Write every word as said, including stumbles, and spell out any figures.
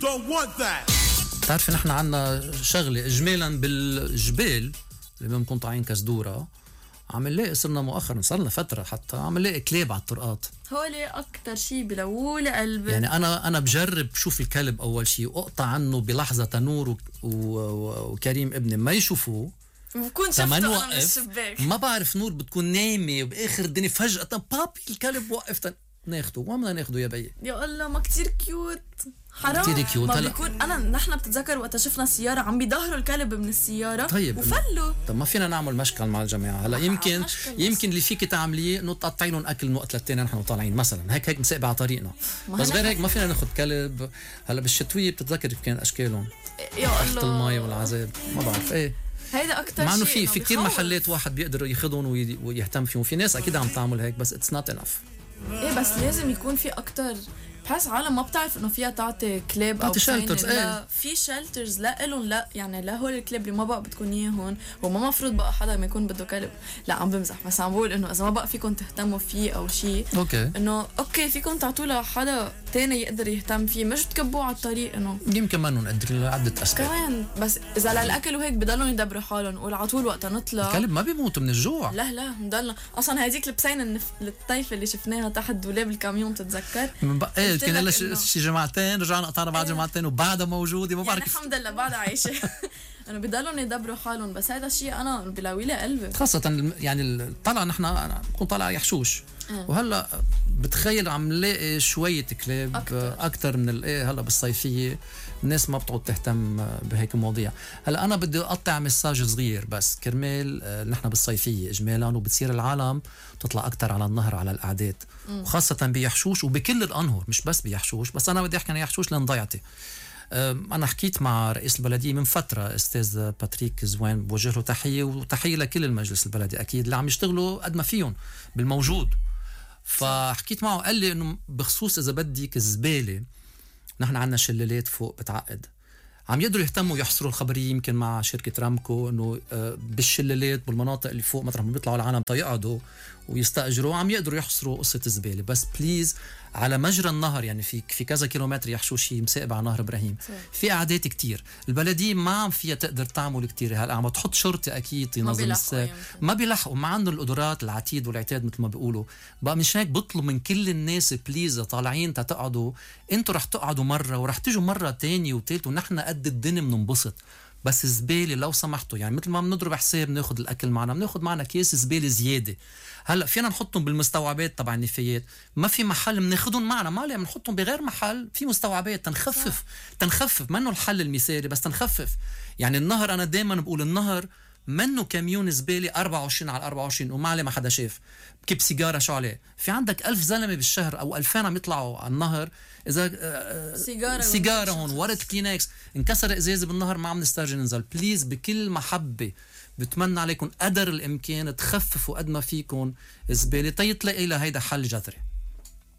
بتعرف نحن عنا شغلة إجمالا بالجبال اللي بنكون طالعين كزدورة، عم نلاقي صرنا مؤخرا صار لنا فترة حتى عم نلاقي كلاب على الطرقات. هولي أكتر شيء بلوول قلبي. يعني أنا أنا بجرب شوف الكلب أول شيء وأقطع عنه بلحظة تنور و... و... وكريم ابني ما يشوفوه بكون شفته أنا من الشباك. ما بعرف نور بتكون نايمة وبآخر الدنيا فجأة بابي الكلب وقف ناخده. وين بدنا ناخده يا بي؟ يا الله ما كتير كيوت، حرام كتير كيوت. ما بيكون أنا نحن بتتذكر وقت شفنا السيارة عم بيظهروا الكلب من السيارة طيب وفلوا. طب ما فينا نعمل مشكل مع الجماعة هلا؟ يمكن يمكن اللي فيك تعمليه انه تقطعي لهم اكل من وقت للتاني نحن طالعين مثلا هيك هيك مسابقة على طريقنا، بس غير هيك ما فينا ناخذ كلب. هلا بالشتوية بتتذكر كيف كان اشكالهم يا الله المي والعذاب ما بعرف ايه. هيدا اكثر مع انه في في كثير محلات واحد بيقدر ياخذهم ويهتم فيهم، في ناس اكيد عم تعمل هيك بس اتس نوت انف. ايه بس لازم يكون في اكتر. بحس عالم ما بتعرف انه فيها تعطي كلاب او شلترز. لا في شلترز لا الهم لا يعني لا هول الكلاب اللي ما بقى بتكون اياهم وما مفروض بقى حدا ما يكون بده كلب. لا عم بمزح بس عم بقول انه اذا ما بقى فيكم تهتموا فيه او شيء اوكي انه اوكي فيكم تعطوه لحدا تاني يقدر يهتم فيه مش تكبوه على الطريق. انه يمكن ما نقدر لعدة اسباب كمان بس اذا للاكل وهيك بضلوا يدبروا حالهم وعلى طول وقت نطلع الكلب ما بيموتوا من الجوع. لا لا مضلنا اصلا هذيك البسين النف... الطيفه اللي شفناها تحت دولاب الكاميون بتتذكر ايه كان لها شي جماعتين رجعنا قطعنا بعد جماعتين وبعدها موجوده ما بعرف يعني الحمد لله بعدها عايشه. انه بضلوا يدبروا حالهم بس هذا الشيء انا بلاوي قلبي خاصه يعني طلع نحن بكون طالع يحشوش أه. وهلا بتخيل عم نلاقي شويه كلاب اكثر, أكتر من الايه. هلا بالصيفيه الناس ما بتقعد تهتم بهيك مواضيع. هلا انا بدي اقطع مساج صغير بس كرمال نحن بالصيفيه اجمالا وبتصير العالم تطلع اكثر على النهر على القعدات وخاصه بيحشوش وبكل الانهر مش بس بيحشوش. بس انا بدي احكي عن يحشوش لان ضيعتي. أنا حكيت مع رئيس البلدية من فترة أستاذ باتريك زوين بوجه له تحية وتحية لكل المجلس البلدي أكيد اللي عم يشتغلوا قد ما فيهم بالموجود. فحكيت معه قال لي إنه بخصوص إذا بدك الزبالة نحن عنا شلالات فوق بتعقد عم يقدروا يهتموا يحصروا الخبرية يمكن مع شركة رامكو إنه بالشلالات بالمناطق اللي فوق مطرح ما بيطلعوا العالم تيقعدوا ويستأجروا عم يقدروا يحصروا قصة الزبالة. بس بليز على مجرى النهر يعني في في كذا كيلومتر يحشوشي مساقب على نهر إبراهيم في قعدات كتير البلدية ما عم فيها تقدر تعمل كتير. هلا عم تحط شرطي أكيد ينظم الساق ما بيلحقوا ما عندهم القدرات العتيد والعتاد مثل ما بيقولوا بقى. مش هيك بطلب من كل الناس بليز طالعين تقعدوا انتوا رح تقعدوا مرة ورح تيجوا مرة تاني وتالت ونحن قد الدنيا بننبسط. بس زبالة لو سمحتوا يعني مثل ما بنضرب حساب ناخد الأكل معنا بناخد معنا كيس زبالة زيادة. هلا فينا نحطهم بالمستوعبات تبع النفايات ما في محل بناخدهم معنا ما ليه بنحطهم بغير محل في مستوعبات تنخفف تنخفف منه الحل المثالي بس تنخفف. يعني النهر أنا دايما بقول النهر منه كميون زبالة أربعة وعشرين على أربعة وعشرين وما عليه ما حدا شاف كيب سيجارة شو عليه. في عندك ألف زلمة بالشهر أو ألفين عم يطلعوا على النهر إذا سيجارة سيجارة هون ورد كلينكس انكسر إزازة بالنهر ما عم نسترجي ننزل. بليز بكل محبة بتمنى عليكم قدر الإمكان تخففوا قد ما فيكم الزبالة تيطلقي لهيدا حل جذري.